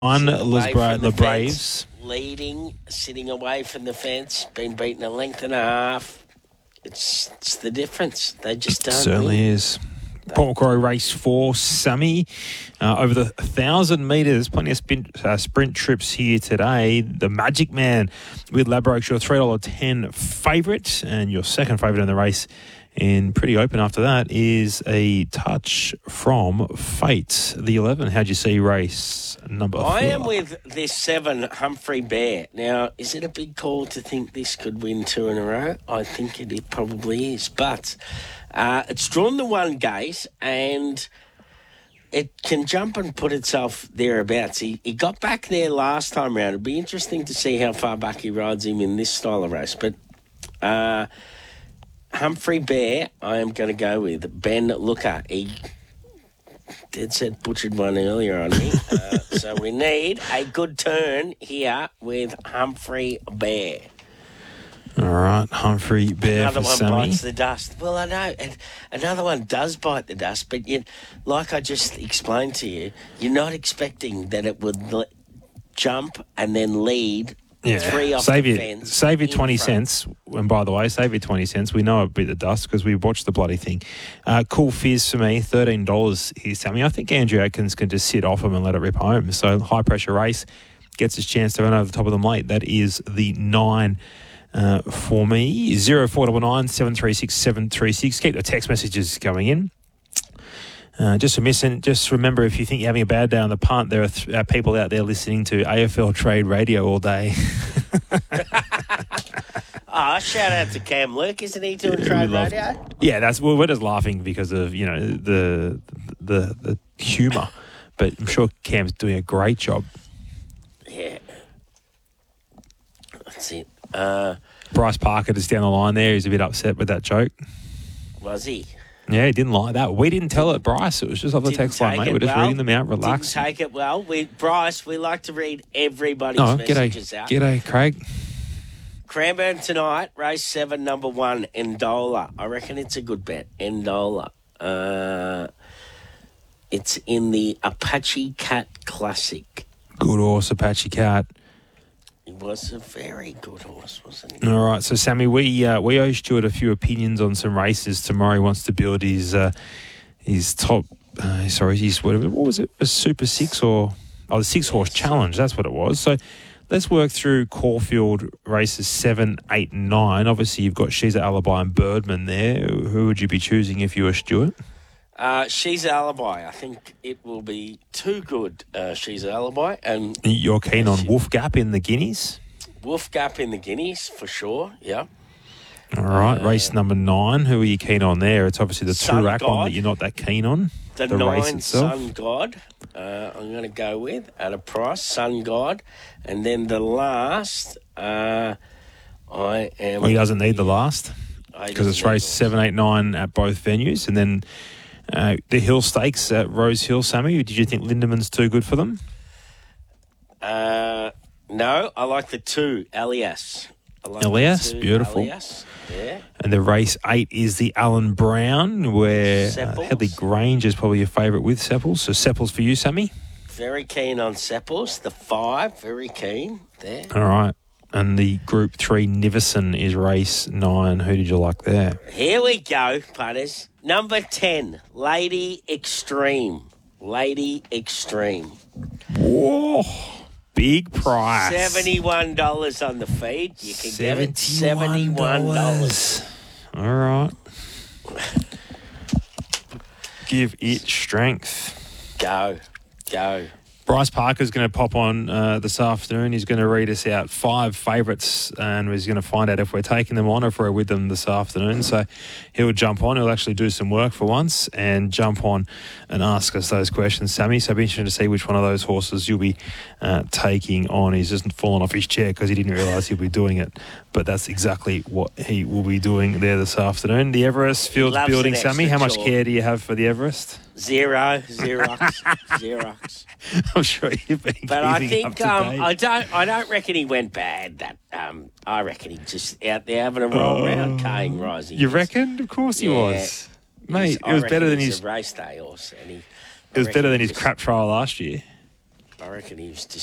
On away from the fence, Braves. leading, sitting away from the fence, been beaten a length and a half. It's the difference. They just don't Certainly win. is. Port Macquarie race 4, Sammy. Over the 1,000 metres, plenty of sprint trips here today. The Magic Man with Ladbrokes, your $3.10 favourite, and your second favourite in the race. And pretty open after that is a touch from Fate, the 11. How'd you see race number 4? I am with this 7, Humphrey Bear. Now, is it a big call to think this could win 2 in a row? I think it probably is. But it's drawn the one gate and it can jump and put itself thereabouts. He got back there last time round. It'd be interesting to see how far back he rides him in this style of race. But Humphrey Bear, I am going to go with Ben Looker. He dead set butchered one earlier on me. So we need a good turn here with Humphrey Bear. All right, Humphrey Bear Another for one Sammy. bites the dust. Well, I know. And another one does bite the dust, but like I just explained to you, you're not expecting that it would jump and then lead. Yeah, 3 off the fence. Save your in 20 front. cents. And by the way, save your 20 cents. We know it beat the dust because we watched the bloody thing. Cool Fizz for me, $13 here, Sammy. I think Andrew Atkins can just sit off him and let it rip home. So high pressure race gets his chance to run over the top of them late. That is the 9 for me. 0499 736 736. Keep the text messages going in. Just remember, if you think you're having a bad day on the punt, there are people out there listening to AFL Trade Radio all day. Shout out to Cam Luke, isn't he doing trade radio? Yeah, we're just laughing because of the humour, but I'm sure Cam's doing a great job. Yeah, that's it. Bryce Parker is down the line there. He's a bit upset with that joke. Was he? Yeah, he didn't like that. We didn't tell it, Bryce. It was just off the text line, mate. We're just reading them out. Relax. Didn't take it well. Bryce, we like to read everybody's messages out. G'day, Craig. Cranbourne tonight, race 7, number 1, Endola. I reckon it's a good bet. Endola. It's in the Apache Cat Classic. Good horse, Apache Cat. He was a very good horse, wasn't he? All right, so Sammy, we owe Stuart a few opinions on some races tomorrow. He wants to build his top. What was it? A Super 6 or the 6-horse challenge? That's what it was. So let's work through Caulfield races 7, 8, and 9. Obviously, you've got She's Alibi and Birdman there. Who would you be choosing if you were Stuart? She's Alibi. I think it will be too good. She's Alibi, and you're keen on Wolf Gap in the Guineas. Wolf Gap in the Guineas for sure. Yeah. All right, race number 9. Who are you keen on there? It's obviously the Toorak one that you're not that keen on. The 9 Sun God. I'm going to go with at a price. Sun God, and then the last. I am. Well, he doesn't need the last because it's race 7, 8, 9 at both venues, and then. The Hill Stakes at Rose Hill, Sammy, did you think Lindeman's too good for them? No, I like the 2, Elias. Elias, beautiful. Elias, yeah. And the race 8 is the Alan Brown, where Headley Grange is probably your favourite with Sepples. So Sepples for you, Sammy? Very keen on Sepples. The 5, very keen there. All right. And the Group 3 Niverson is race 9. Who did you like there? Here we go, punters. Number 10, Lady Extreme. Lady Extreme. Whoa. Big price. $71 on the feed. You can get it. $71. All right. Give it strength. Go. Bryce Parker's going to pop on this afternoon. He's going to read us out 5 favourites, and he's going to find out if we're taking them on or if we're with them this afternoon. So he'll jump on. He'll actually do some work for once and jump on and ask us those questions, Sammy. So it'll be interesting to see which one of those horses you'll be taking on. He's just fallen off his chair because he didn't realise he'll be doing it. But that's exactly what he will be doing there this afternoon. The Everest Fields building, Sammy. How much care do you have for the Everest? Zero. Xerox. I'm sure you've been. But I think I don't reckon he went bad. That I reckon he just out there having a roll around, Kane Rising. You reckon? Of course he was, mate. It was better than his race day horse, and it was better than his crap trial last year. I reckon he was just